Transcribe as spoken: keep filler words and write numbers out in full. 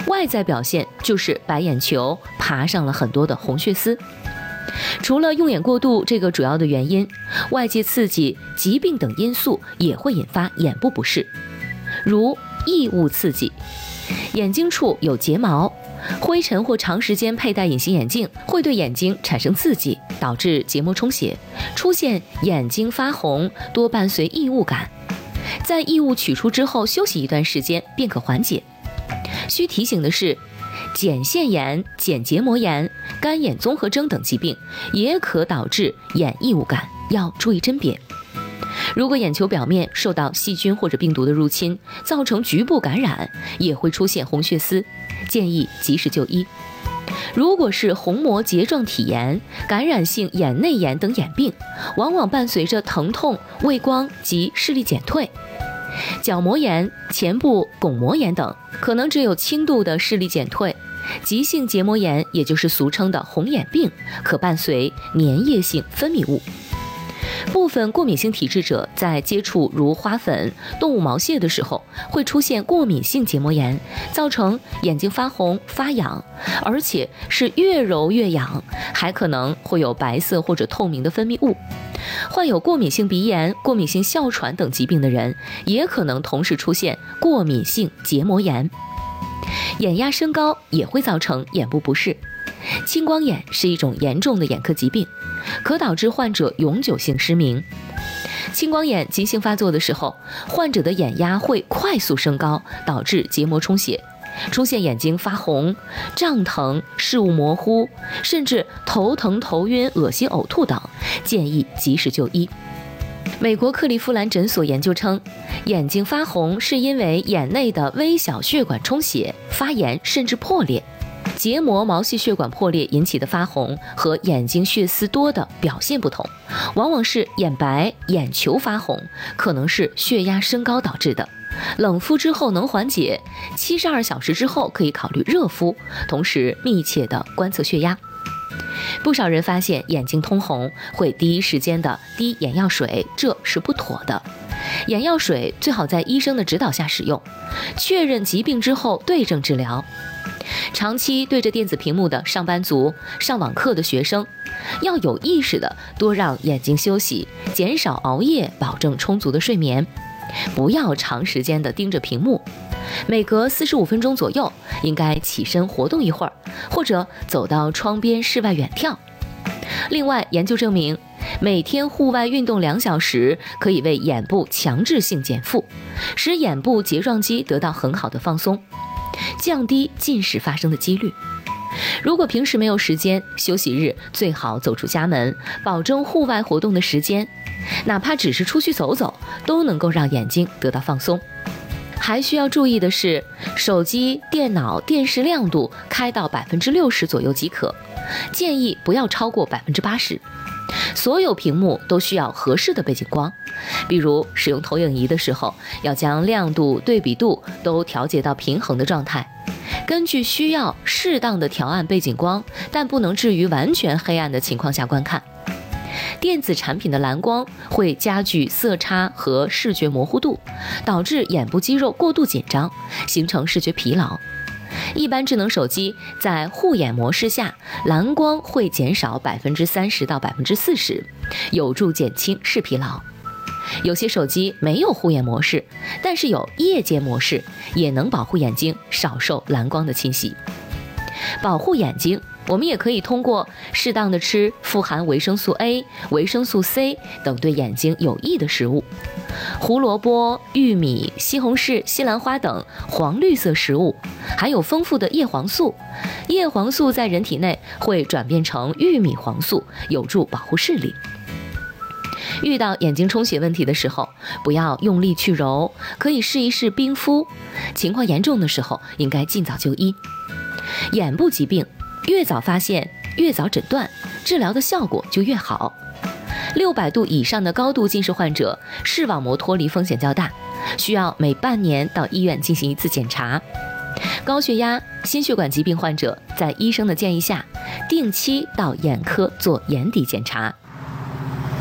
外在表现就是白眼球爬上了很多的红血丝。除了用眼过度这个主要的原因，外界刺激、疾病等因素也会引发眼部不适，如异物刺激，眼睛处有睫毛，灰尘或长时间佩戴隐形眼镜会对眼睛产生刺激，导致结膜充血，出现眼睛发红，多伴随异物感。在异物取出之后休息一段时间便可缓解。需提醒的是，睑腺炎、睑结膜炎、干眼综合征等疾病也可导致眼异物感，要注意甄别。如果眼球表面受到细菌或者病毒的入侵，造成局部感染，也会出现红血丝，建议及时就医。如果是虹膜结状体炎、感染性眼内炎等眼病，往往伴随着疼痛、畏光及视力减退。角膜炎、前部巩膜炎等可能只有轻度的视力减退。急性结膜炎，也就是俗称的红眼病，可伴随粘液性分泌物。部分过敏性体质者在接触如花粉、动物毛屑的时候，会出现过敏性结膜炎，造成眼睛发红、发痒，而且是越揉越痒，还可能会有白色或者透明的分泌物。患有过敏性鼻炎、过敏性哮喘等疾病的人，也可能同时出现过敏性结膜炎。眼压升高也会造成眼部不适。青光眼是一种严重的眼科疾病，可导致患者永久性失明。青光眼急性发作的时候，患者的眼压会快速升高，导致结膜充血，出现眼睛发红、胀疼、视物模糊，甚至头疼、头晕、恶心、呕吐等，建议及时就医。美国克利夫兰诊所研究称，眼睛发红是因为眼内的微小血管充血、发炎甚至破裂。结膜毛细血管破裂引起的发红和眼睛血丝多的表现不同，往往是眼白、眼球发红，可能是血压升高导致的。冷敷之后能缓解，七十二小时之后可以考虑热敷，同时密切的观测血压。不少人发现眼睛通红，会第一时间的滴眼药水，这是不妥的。眼药水最好在医生的指导下使用，确认疾病之后对症治疗。长期对着电子屏幕的上班族、上网课的学生，要有意识的多让眼睛休息，减少熬夜，保证充足的睡眠，不要长时间的盯着屏幕。每隔四十五分钟左右，应该起身活动一会儿，或者走到窗边室外远眺。另外，研究证明，每天户外运动两小时可以为眼部强制性减负，使眼部睫状肌得到很好的放松，降低近视发生的几率。如果平时没有时间，休息日最好走出家门，保证户外活动的时间，哪怕只是出去走走，都能够让眼睛得到放松。还需要注意的是，手机、电脑、电视亮度开到百分之六十左右即可，建议不要超过百分之八十。所有屏幕都需要合适的背景光，比如使用投影仪的时候，要将亮度、对比度都调节到平衡的状态。根据需要适当的调暗背景光，但不能至于完全黑暗的情况下观看。电子产品的蓝光会加剧色差和视觉模糊度，导致眼部肌肉过度紧张，形成视觉疲劳。一般智能手机在护眼模式下，蓝光会减少百分之三十到百分之四十，有助减轻视疲劳。有些手机没有护眼模式，但是有夜间模式，也能保护眼睛少受蓝光的侵袭。保护眼睛，我们也可以通过适当的吃富含维生素 A、维生素 C 等对眼睛有益的食物。胡萝卜、玉米、西红柿、西兰花等黄绿色食物含有丰富的叶黄素，叶黄素在人体内会转变成玉米黄素，有助保护视力。遇到眼睛充血问题的时候，不要用力去揉，可以试一试冰敷。情况严重的时候，应该尽早就医。眼部疾病越早发现，越早诊断，治疗的效果就越好。六百度以上的高度近视患者，视网膜脱离风险较大，需要每半年到医院进行一次检查。高血压、心血管疾病患者在医生的建议下，定期到眼科做眼底检查。